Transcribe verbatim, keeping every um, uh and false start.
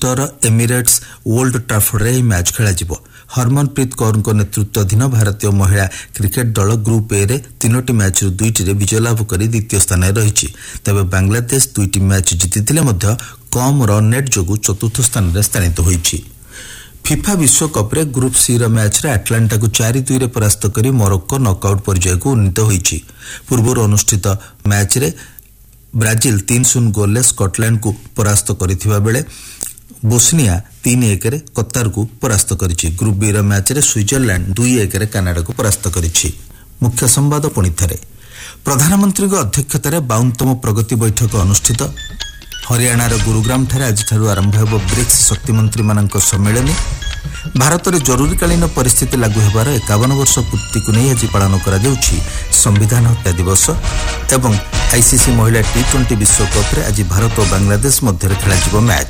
Manchester Emirates old ଟ୍ରାଫୋର୍ଡରେ ଏହି match ଖେଳାଯିବ। ହରମନପ୍ରୀତ କୌରଙ୍କ ନେତୃତ୍ୱାଧୀନ ଭାରତୀୟ ମହିଳା କ୍ରିକେଟ୍ ଦଳ ଗ୍ରୁପ୍ ଏ ରେ ତିନୋଟି ମ୍ୟାଚ୍ରୁ ଦୁଇଟିରେ ବିଜୟ ଲାଭ କରି ଦ୍ୱିତୀୟ ସ୍ଥାନରେ ରହିଛି। ତେବେ ବାଂଲାଦେଶ ଦୁଇଟି ମ୍ୟାଚ୍ ଜିତିଥିଲେ ମଧ୍ୟ କମ୍ ରନ୍ ନେଟ୍ ଯୋଗୁଁ ଚତୁର୍ଥ ସ୍ଥାନରେ ସ୍ଥାନିତ ହୋଇଛି। ଫିଫା ବିଶ୍ୱକପ୍ରେ ଗ୍ରୁପ୍ ସି ର ମ୍ୟାଚ୍ରେ ଆଟ୍ଲାଣ୍ଟାକୁ ଚାରି ଦୁଇରେ ପରାସ୍ତ କରି ମରୋକ୍କୋ ନକ୍ଆଉଟ୍ ପର୍ଯ୍ୟାୟକୁ ଉନ୍ନୀତ ହୋଇଛି। ପୂର୍ବରୁ ଅନୁଷ୍ଠିତ ମ୍ୟାଚ୍ରେ ବ୍ରାଜିଲ ତିନି ଶୂନ ଗୋଲ୍ରେ ସ୍କଟଲ୍ୟାଣ୍ଡକୁ ପରାସ୍ତ କରିଥିବା ବେଳେ ବୋସ୍ନିଆ ତିନି ଏକରେ କତାରକୁ ପରାସ୍ତ କରିଛି। ଗ୍ରୁପ୍ ବି ର ମ୍ୟାଚ୍ରେ ସୁଇଜରଲ୍ୟାଣ୍ଡ ଦୁଇ ଏକରେ କାନାଡାକୁ ପରାସ୍ତ କରିଛି। ମୁଖ୍ୟ ସମ୍ବାଦ ପୁଣିଥରେ। ପ୍ରଧାନମନ୍ତ୍ରୀଙ୍କ ଅଧ୍ୟକ୍ଷତାରେ ବାଉନତମ ପ୍ରଗତି ବୈଠକ ଅନୁଷ୍ଠିତ। ହରିୟାଣାର ଗୁରୁଗ୍ରାମଠାରେ ଆଜିଠାରୁ ଆରମ୍ଭ ହେବ ବ୍ରିକ୍ସ ଶକ୍ତିମନ୍ତ୍ରୀମାନଙ୍କ ସମ୍ମିଳନୀ। ଭାରତରେ ଜରୁରୀକାଳୀନ ପରିସ୍ଥିତି ଲାଗୁ ହେବାର ଏକାବନ ବର୍ଷ ପୂର୍ତ୍ତିକୁ ନେଇ ଆଜି ପାଳନ କରାଯାଉଛି ସମ୍ବିଧାନ ହତ୍ୟା ଦିବସ। ଏବଂ ଆଇସିସି ମହିଳା ଟି ଟ୍ୱେଣ୍ଟି ବିଶ୍ୱକପ୍ରେ ଆଜି ଭାରତ ଓ ବାଂଲାଦେଶ ମଧ୍ୟରେ ଖେଳାଯିବ ମ୍ୟାଚ୍।